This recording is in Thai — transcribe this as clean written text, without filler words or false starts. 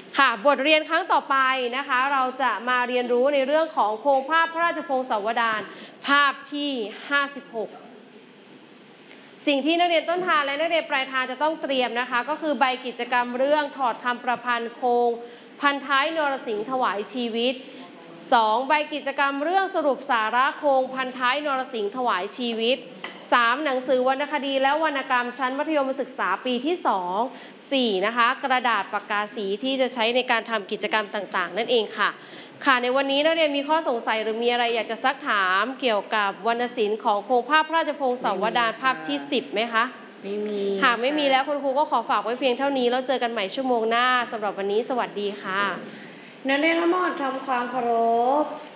ค่ะบทเรียนครั้งต่อไปนะคะเราจะมาเรียนรู้ในเรื่องของโครงภาพพระราชพงศาวดารภาพที่ 56สิ่งที่นักเรียนต้นทางและนักเรียนปลายทางจะต้องเตรียมนะคะก็คือใบกิจกรรมเรื่องถอดคำประพันธ์โครงพันท้ายนรสิงห์ถวายชีวิต 2. ใบกิจกรรมเรื่องสรุปสาระโครงพันท้ายนรสิงห์ถวายชีวิต 3. หนังสือวรรณคดีและวรรณกรรมชั้นมัธยมศึกษาปีที่ 2 4. นะคะกระดาษปากกาสีที่จะใช้ในการทำกิจกรรมต่างๆนั่นเองค่ะในวันนี้นักเรียนมีข้อสงสัยหรือมีอะไรอยากจะซักถามเกี่ยวกับวรรณศิลป์ของโครงภาพพระราชพงศาวดารภาพที่ 10ไหมคะไม่มีหากไม่มีแล้วคุณครูก็ขอฝากไว้เพียงเท่านี้แล้วเจอกันใหม่ชั่วโมงหน้าสำหรับวันนี้สวัสดีค่ะนักเรียนทั้งหมดทำความเคารพ